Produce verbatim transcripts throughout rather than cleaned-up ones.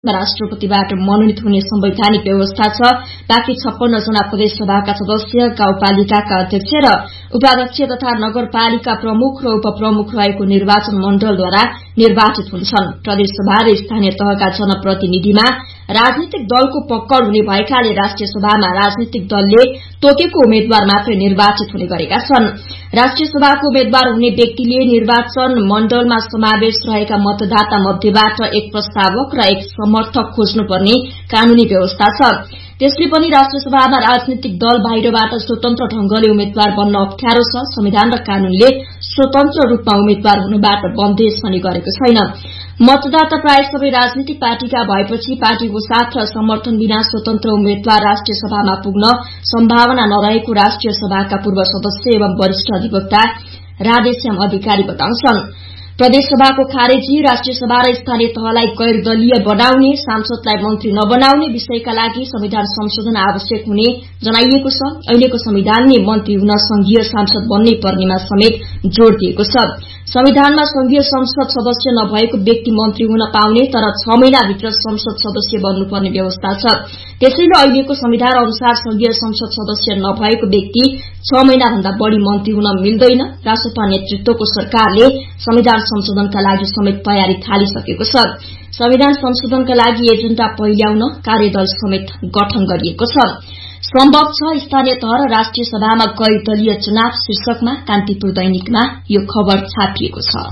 राष्ट्रपतिबाट मनोनित हुने संवैधानिक व्यवस्था छ। बाँकी छप्पन्न जना प्रदेश सभाका सदस्य, गाउँपालिकाका अध्यक्ष र उपाध्यक्ष तथा नगरपालिका प्रमुख र उपप्रमुख रहेको निर्वाचन मण्डलद्वारा निर्वाचित हुन्छन्। प्रदेश सभा र स्थानीय तहका जनप्रतिनिधिमा राजनीतिक दलको पक्कड हुने भएकाले राष्ट्रिय सभामा राजनीतिक दलले तोकेको उम्मेद्वार मात्रै निर्वाचित हुने गरेका छन्। राष्ट्रिय सभाको उम्मेद्वार हुने व्यक्तिले निर्वाचन मण्डलमा समावेश रहेका मतदाता मध्येबाट एक प्रस्तावक र एक समर्थक खोज्नुपर्ने कानूनी व्यवस्था छ। त्यसले पनि राष्ट्रिय सभामा राजनीतिक दल बाहिरबाट स्वतन्त्र ढंगले उम्मेद्वार बन्न अप्ठ्यारो छ। संविधान र कानूनले स्वतन्त्र रूपमा उम्मेद्वार हुनबाट बन्देज पनि गरेको छैन। मतदाता प्राय सबै राजनीतिक पार्टीका भएपछि पार्टीको साथ र समर्थन बिना स्वतन्त्र उम्मेद्वार राष्ट्रिय सभामा पुग्न सम्भावना नरहेको राष्ट्रिय सभाका पूर्व सदस्य एवं वरिष्ठ अधिवक्ता राधेश्याम अधिकारी बताउँछन्। प्रदेश सभाको खारेजी, राष्ट्रिय सभा र स्थानीय तहलाई गैर दलीय बनाउने, सांसदलाई मन्त्री नबनाउने विषयका लागि संविधान संशोधन आवश्यक हुने जनाइएको छ। अहिलेको संविधानले मन्त्री हुन संघीय सांसद बन्नै पर्नेमा समेत जोड़ दिएको छ। संविधानमा संघीय संसद सदस्य नभएको व्यक्ति मन्त्री हुन पाउने, तर छ महिनाभित्र संसद सदस्य बन्नुपर्ने व्यवस्था छ। त्यसैले अहिलेको संविधान अनुसार संघीय संसद सदस्य नभएको व्यक्ति छ महिनाभन्दा बढ़ी मन्त्री हुन मिल्दैन। रासपा नेतृत्वको सरकारले संविधान संशोधनका लागि समेत तयारी थालिसकेको छ। संविधान संशोधनका लागि एजेन्डा पहिल्याउन कार्यदल समेत गठन गरिएको छ। सम्भव छ स्थानीय तह र राष्ट्रिय सभामा गैर दलीय चुनाव शीर्षकमा कान्तिपुर दैनिकमा यो खबर छापिएको छ।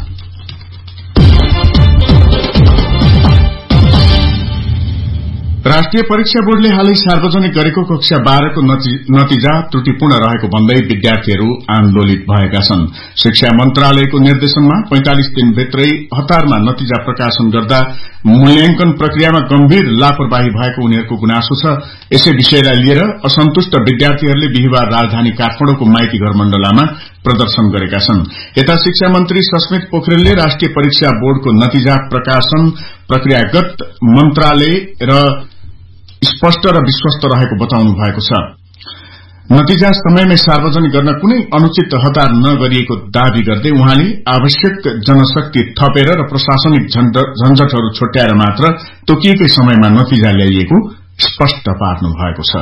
राष्ट्रिय परीक्षा बोर्डले हालै सार्वजनिक गरेको कक्षा बाह्रको नतिजा त्रुटिपूर्ण रहेको भन्दै विद्यार्थीहरू आन्दोलित भएका छन्। शिक्षा मन्त्रालयको निर्देशनमा पैंतालिस दिनभित्रै हतारमा नतिजा प्रकाशन गर्दा मूल्याङ्कन प्रक्रियामा गम्भीर लापरवाही भएको उनीहरूको गुनासो छ। यसै विषयलाई लिएर असन्तुष्ट विद्यार्थीहरूले बिहिबार राजधानी काठमाडौँको माइती घर मण्डलामा प्रदर्शन गरेका छन्। यता शिक्षा मन्त्री सस्मित पोखरेलले राष्ट्रिय परीक्षा बोर्डको नतिजा प्रकाशन प्रक्रियागत मन्त्रालय र स्पष्ट र विश्वस्त रहेको बताउनु भएको छ। नतिजा समयमै सार्वजनिक गर्न कुनै अनुचित हतार नगरिएको दावी गर्दै उहाँले आवश्यक जनशक्ति थपेर र प्रशासनिक झन्झटहरू छुट्याएर मात्र तोकिएकै समयमा नतिजा ल्याइएको स्पष्ट पार्नु भएको छ।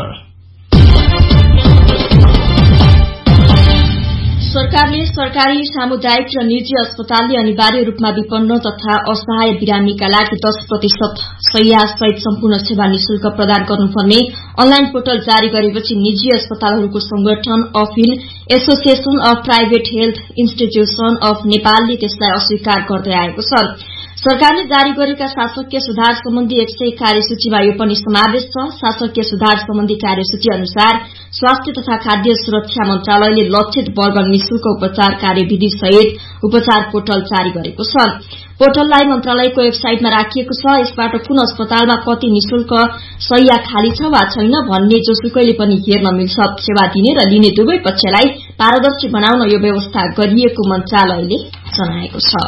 सरकारले सरकारी, सामुदायिक र निजी अस्पतालले अनिवार्य रूपमा विपन्न तथा असहाय बिरामीका लागि दस प्रतिशत शय्या सहित सम्पूर्ण सेवा निशुल्क प्रदान गर्नुपर्ने अनलाइन पोर्टल जारी गरेपछि निजी अस्पतालहरूको संगठन uphill association of private health institution of नेपालले त्यसलाई अस्वीकार गर्दै आएको छ। सरकारले जारी गरेका शासकीय सुधार सम्बन्धी एक सय कार्यसूचीमा यो पनि समावेश छ। शासकीय सुधार सम्बन्धी कार्यसूची अनुसार स्वास्थ्य तथा खाद्य सुरक्षा मन्त्रालयले लक्षित वर्ग निशुल्क उपचार कार्यविधि सहित उपचार पोर्टल जारी गरेको छ। पोर्टललाई मन्त्रालयको वेबसाइटमा राखिएको छ। यसबाट कुन अस्पतालमा कति निशुल्क शय्या खाली छ वा छैन भन्ने जोसुकैले पनि हेर्न मिल्छ। सेवा दिने र लिने दुवै पक्षलाई पारदर्शी बनाउन यो व्यवस्था गरिएको मन्त्रालयले जनाएको छ।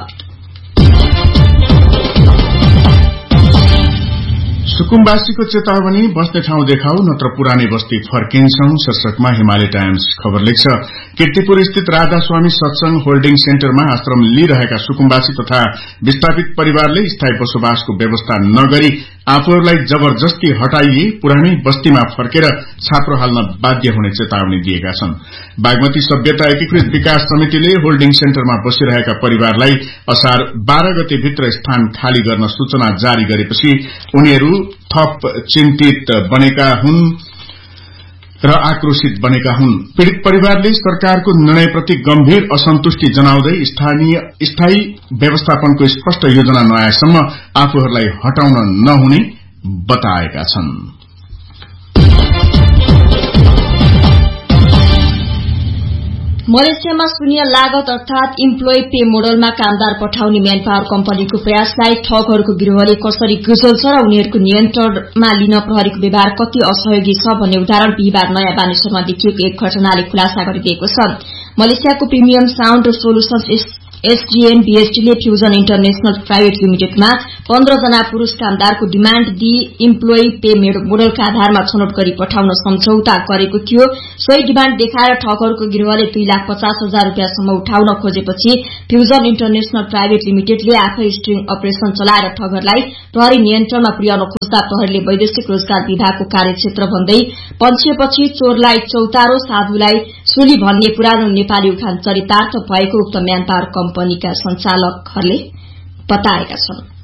सुकुम्बासीको चेतावनी, बस्ने ठाउँ देखाऊ नत्र पुरानै बस्ती फर्किन्छौं शीर्षकमा हिमालय टाइम्स खबर लेख्छ। कीर्तिपुर स्थित राधा स्वामी सत्संग होल्डिङ सेन्टरमा आश्रम लिइरहेका सुकुम्बासी तथा विस्थापित परिवारले स्थायी बसोबासको व्यवस्था नगरी आफूहरूलाई जबरजस्ती हटाइए पुरानै बस्तीमा फर्केर छाप्रो हाल्न बाध्य हुने चेतावनी दिएका छन्। बागमती सभ्यता एकीकृत विकास समितिले होल्डिङ सेन्टरमा बसिरहेका परिवारलाई असार बाह्र गते भित्र स्थान खाली गर्न सूचना जारी गरेपछि उनीहरू थप चिन्तित बनेका हुन् र आक्रोशित बनेका हुन्। पीड़ित परिवारले सरकारको निर्णयप्रति गम्भीर असन्तुष्टि जनाउँदै स्थायी व्यवस्थापनको स्पष्ट योजना नआएसम्म आफूहरूलाई हटाउन नहुने बताएका छन्। मलेसियामा शून्य लागत अर्थात इम्प्लोइ पे मोडलमा कामदार पठाउने म्यान पावर कम्पनीको प्रयासलाई ठगहरूको गिरोहले कसरी गुजल्छ र उनीहरूको नियन्त्रणमा लिन प्रहरीको व्यवहार कति असहयोगी छ भन्ने उदाहरण बिहिबार नयाँ बानेश्वरमा देखिएको एक घटनाले खुलासा गरिदिएको छ। मलेसियाको premium sound solutions SDN बीएसटीले fusion international private लिमिटेडमा पन्ध्र जना पुरूष कामदारको डिमाण्ड दिई इम्प्लोइ पे मोडलका आधारमा छनौट गरी पठाउन सम्झौता गरेको थियो। सोही डिमाण्ड देखाएर ठगहरूको गिरोहले दुई लाख पचास हजार रूपियाँसम्म उठाउन खोजेपछि फ्यूजन इन्टरनेशनल प्राइभेट लिमिटेडले आफै स्ट्रिङ अपरेशन चलाएर ठगहरूलाई प्रहरी नियन्त्रणमा पुर्याउन खोज्दा प्रहरीले वैदेशिक रोजगार विभागको कार्यक्षेत्र भन्दै पन्छिएपछि चोरलाई चौतारो साधुलाई सुली भन्ने पुरानो नेपाली उखान चरितार्थ भएको उक्त म्यानपावर कम्पनीका सञ्चालकहरूले बताएका छन्।